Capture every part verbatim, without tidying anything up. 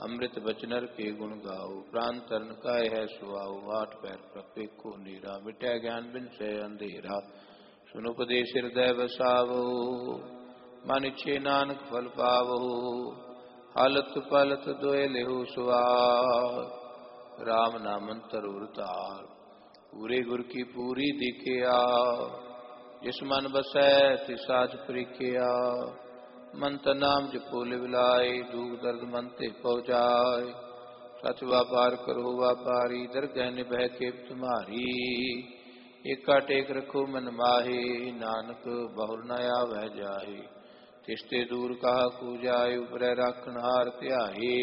अमृत बचनर के गुण गाओ। प्राण तरन काय है सुआओ। आठ पैर प्रपेखो नीरा। मिटै ज्ञान बिन से अंधेरा। सुनो उपदेश हृदय बसावो। मन इच्छे नानक फल पावो। हालत पलत दोए लेहु सुआर। राम नाम अंतर उरतार। पूरे गुर की पूरी दिखिया। जिस मन बसै तिस साज परिखिया। मन तन नाम जपो लिवलाय। दुख दर्द मन ते पहुँचाय। सच व्यापार करो व्यापारी। दरगह निभै खेप तुम्हारी। एका टेक रखो मन माहे। नानक बहुर न आवै जाहे। तिसते दूर कहा कूजाए। उपरै राखन हार ध्याए।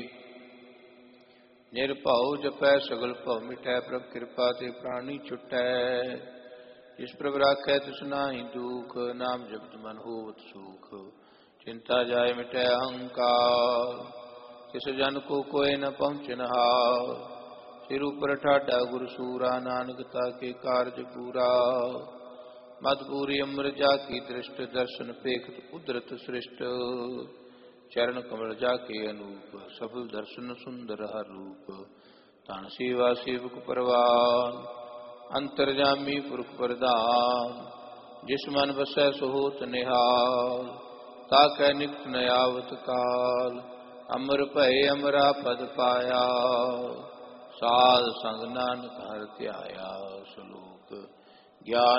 निरभउ जपै सगल भव मिटै। प्रभ कृपा ते प्राणी छुटै। जिस प्रभ राखै तिस नाहि दुख। नाम जपत मन होवत सुख। चिंता जाय मिटै अहंकार। तिस जन को कोय न पहुँचन हार। सिर ऊपर ठाडा गुर सूरा। नानक ताके कारज पूरा। मदपूरी अमर जाकी दृष्ट। दर्शन पेखत उदरत सृष्ट। चरण कमल जाके अनूप। सफल दर्शन सुंदर हर रूप। तन सेवा सेवक परवान। अंतर्जामी पुरख प्रधान। जिस मन बसै सो होत निहाल। ताकै निकट न आवत काल। अमर भय अमरा पद पाया। साध संग नानक हर ध्याया। सलोक ज्ञान